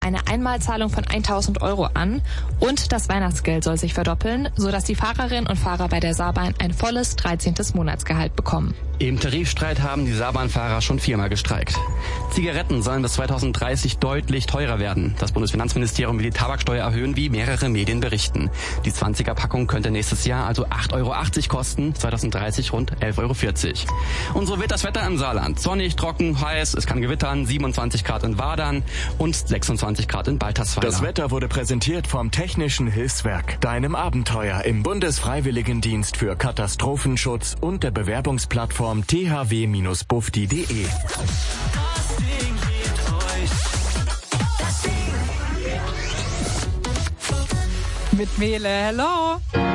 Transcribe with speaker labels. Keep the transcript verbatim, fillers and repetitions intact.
Speaker 1: eine Einmalzahlung von tausend Euro an und das Weihnachtsgeld soll sich verdoppeln, sodass die Fahrerinnen und Fahrer bei der Saarbahn ein volles dreizehntes Monatsgehalt bekommen.
Speaker 2: Im Tarifstreit haben die Saarbahnfahrer schon viermal gestreikt. Zigaretten sollen bis zweitausenddreißig deutlich teurer werden. Das Bundesfinanzministerium will die Tabaksteuer erhöhen, wie mehrere Medien berichten. Die zwanziger-Packung könnte nächstes Jahr also acht Euro achtzig kosten, zweitausenddreißig rund elf Euro vierzig. Und so wird das Wetter im Saarland. Sonnig, trocken, heiß, es kann gewittern, siebenundzwanzig Grad in Wadern und sechsundzwanzig Grad in Baltersweiler.
Speaker 3: Das Wetter wurde präsentiert vom Technischen Hilfswerk, deinem Abenteuer im Bundesfreiwilligendienst für Katastrophenschutz und der Bewerbungsplattform t h w Bindestrich bufdi punkt de.
Speaker 4: Mit Mele, hello!